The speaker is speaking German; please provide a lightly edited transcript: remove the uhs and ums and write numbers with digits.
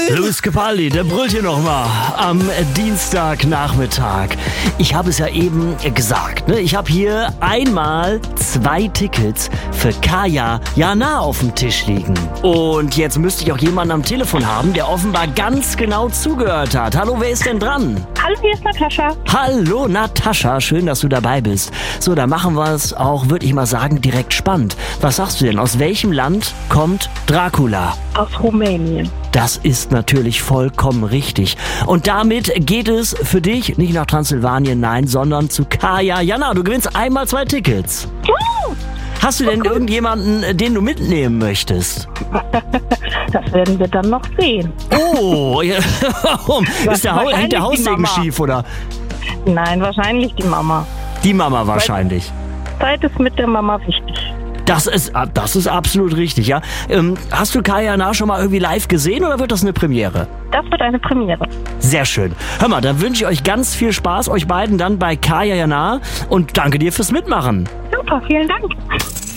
Luis Capaldi, der brüllt hier nochmal am Dienstagnachmittag. Ich habe es ja eben gesagt, ne? Ich habe hier einmal 2 Tickets für Kaya Jana auf dem Tisch liegen. Und jetzt müsste ich auch jemanden am Telefon haben, der offenbar ganz genau zugehört hat. Hallo, wer ist denn dran? Hallo, hier ist Natascha. Hallo Natascha, schön, dass du dabei bist. So, dann machen wir es auch, würde ich mal sagen, direkt spannend. Was sagst du denn? Aus welchem Land kommt Dracula? Aus Rumänien. Das ist natürlich vollkommen richtig. Und damit geht es für dich nicht nach Transsilvanien, nein, sondern zu Kaya Jana. Du gewinnst einmal 2 Tickets. Hast du denn irgendjemanden, den du mitnehmen möchtest? Das werden wir dann noch sehen. Oh, warum? Hängt der Haussegen schief, oder? Nein, wahrscheinlich die Mama. Die Mama wahrscheinlich. Zeit ist mit der Mama wichtig. Das ist absolut richtig, ja. Hast du Kaya Jana schon mal irgendwie live gesehen oder wird das eine Premiere? Das wird eine Premiere. Sehr schön. Hör mal, dann wünsche ich euch ganz viel Spaß, euch beiden dann bei Kaya Jana und danke dir fürs Mitmachen. Super, vielen Dank.